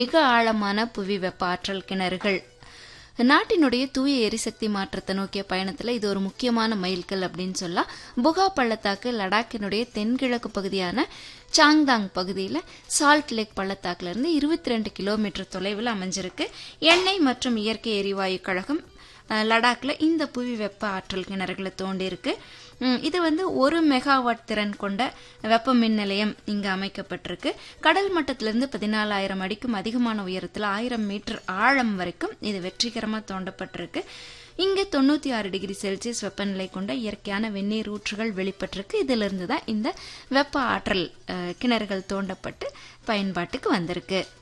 மிக ஆழமான புவி வெப்ப ஆற்றல் கிணறுகள். நாட்டினுடைய தூய எரிசக்தி மாற்றத்தை நோக்கிய பயணத்துல இது ஒரு முக்கியமான மைல்கல் அப்படின்னு சொல்லலாம். புகா பள்ளத்தாக்கு லடாக்கினுடைய தென்கிழக்கு பகுதியான சாங்தாங் பகுதியில் சால்ட் லேக் பள்ளத்தாக்குல இருந்து 22 கிலோமீட்டர் தொலைவில் அமைஞ்சிருக்கு. எண்ணெய் மற்றும் இயற்கை எரிவாயு கழகம் லடாக்ல இந்த புவி வெப்ப ஆற்றல் கிணறுகளை தோண்டி இருக்கு. இது 1 மெகாவாட் திறன் கொண்ட வெப்ப மின் நிலையம் இங்கு அமைக்கப்பட்டிருக்கு. கடல் மட்டத்திலிருந்து 14,000 அடிக்கும் அதிகமான உயரத்தில் 1000 மீட்டர் ஆழம் வரைக்கும் இது வெற்றிகரமாக தோண்டப்பட்டிருக்கு. இங்கு 96 டிகிரி செல்சியஸ் வெப்பநிலை கொண்ட இயற்கையான வெந்நீர் ஊற்றுகள் வெளிப்பட்டிருக்கு. இதிலிருந்து தான் இந்த வெப்ப ஆற்றல் கிணறுகள் தோண்டப்பட்டு பயன்பாட்டுக்கு வந்திருக்கு.